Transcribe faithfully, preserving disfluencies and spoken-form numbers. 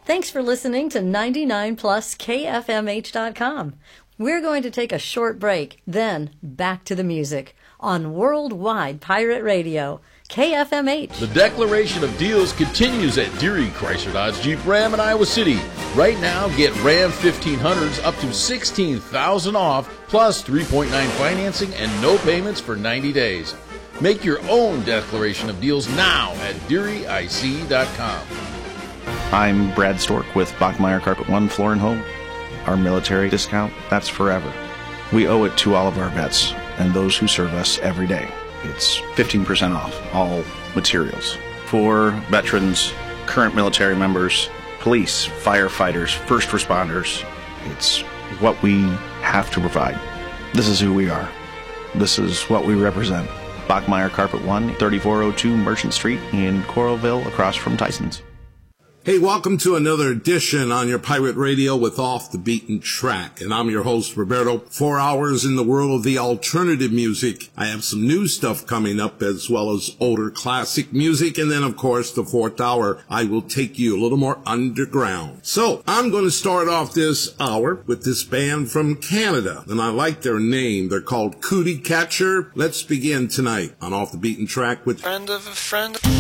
Thanks for listening to ninety-nine plus K F M H dot com. We're going to take a short break, then back to the music on Worldwide Pirate Radio, K F M H. The declaration of deals continues at Deary Chrysler Dodge Jeep Ram in Iowa City. Right now, get Ram fifteen hundreds up to sixteen thousand dollars off, plus three point nine financing and no payments for ninety days. Make your own declaration of deals now at Deary I C dot com. I'm Brad Stork with Bachmeyer Carpet One Floor and Home. Our military discount, that's forever. We owe it to all of our vets and those who serve us every day. It's fifteen percent off all materials. For veterans, current military members, police, firefighters, first responders, it's what we have to provide. This is who we are. This is what we represent. Bachmeyer Carpet One, thirty-four oh two Merchant Street in Coralville, across from Tyson's. Hey, welcome to another edition on your pirate radio with Off the Beaten Track. And I'm your host, Roberto. Four hours in the world of the alternative music. I have some new stuff coming up as well as older classic music. And then, of course, the fourth hour, I will take you a little more underground. So I'm going to start off this hour with this band from Canada. And I like their name. They're called Cootie Catcher. Let's begin tonight on Off the Beaten Track with Friend of a friend.